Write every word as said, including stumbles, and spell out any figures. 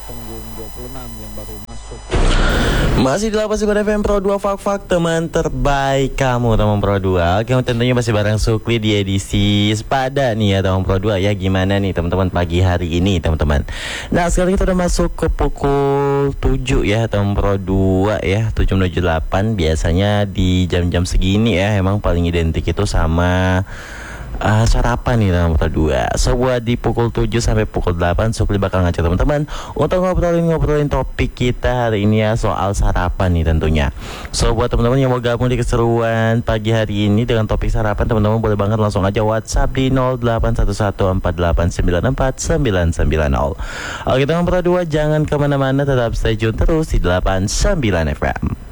punggung dua puluh enam yang baru masuk. Masih di Lapas F M Pro dua Fak-Fak, teman terbaik kamu teman Pro dua. Oke, tentunya masih bareng Sukli di edisi Sepada nih ya teman Pro dua ya. Gimana nih teman-teman pagi hari ini teman-teman. Nah sekarang kita udah masuk ke pukul tujuh ya teman Pro dua ya, tujuh menuju delapan. Biasanya di jam-jam segini ya emang paling identik itu sama Uh, sarapan nih teman-teman dua. So buat di pukul tujuh sampai pukul delapan Sukli bakal ngajak teman-teman untuk ngobrolin-ngobrolin topik kita hari ini ya, soal sarapan nih tentunya. So buat teman-teman yang mau gabung di keseruan pagi hari ini dengan topik sarapan, teman-teman boleh banget langsung aja WhatsApp di nol delapan satu satu empat delapan sembilan empat sembilan sembilan nol. Oke teman-teman dua, jangan kemana-mana, tetap stay tune terus di delapan puluh sembilan F M.